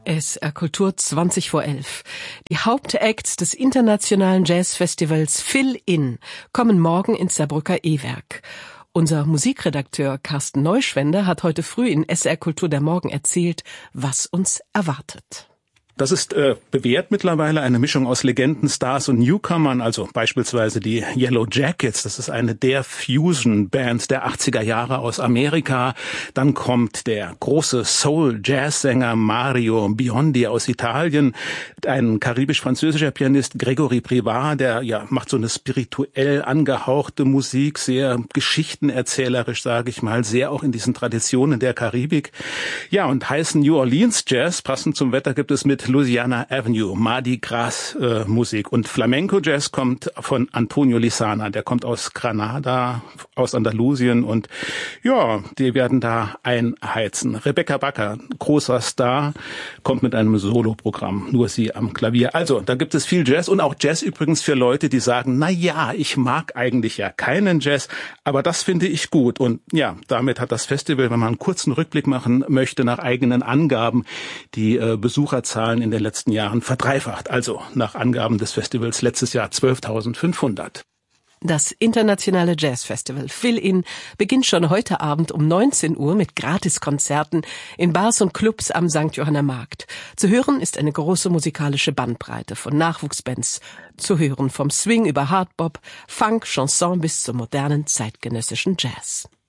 SR Kultur 20 vor 11. Die Hauptacts des internationalen Jazzfestivals Fill-In kommen morgen ins Saarbrücker E-Werk. Unser Musikredakteur Carsten Neuschwender hat heute früh in SR Kultur der Morgen erzählt, was uns erwartet. Das ist bewährt mittlerweile, eine Mischung aus Legenden, Stars und Newcomern, also beispielsweise die Yellow Jackets. Das ist eine der Fusion-Bands der 80er Jahre aus Amerika. Dann kommt der große Soul-Jazz-Sänger Mario Biondi aus Italien, ein karibisch-französischer Pianist Gregory Privat, der macht so eine spirituell angehauchte Musik, sehr geschichtenerzählerisch, sage ich mal, sehr auch in diesen Traditionen der Karibik. Ja, und heißen New Orleans Jazz, passend zum Wetter gibt es mit Louisiana Avenue, Mardi Gras Musik. Und Flamenco Jazz kommt von Antonio Lizana, der kommt aus Granada, aus Andalusien, und die werden da einheizen. Rebecca Bakker, großer Star, kommt mit einem Soloprogramm, nur sie am Klavier. Also, da gibt es viel Jazz und auch Jazz übrigens für Leute, die sagen, ich mag eigentlich ja keinen Jazz, aber das finde ich gut. Und ja, damit hat das Festival, wenn man einen kurzen Rückblick machen möchte, nach eigenen Angaben die Besucherzahlen in den letzten Jahren verdreifacht. Also nach Angaben des Festivals letztes Jahr 12.500. Das internationale Jazzfestival Fill-In beginnt schon heute Abend um 19 Uhr mit Gratiskonzerten in Bars und Clubs am St. Johanner Markt. Zu hören ist eine große musikalische Bandbreite von Nachwuchsbands. Zu hören vom Swing über Hardbop, Funk, Chanson bis zum modernen zeitgenössischen Jazz.